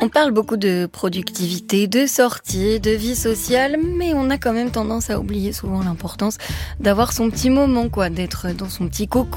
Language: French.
On parle beaucoup de productivité, de sortie, de vie sociale, mais on a quand même tendance à oublier souvent l'importance d'avoir son petit moment, quoi, d'être dans son petit cocon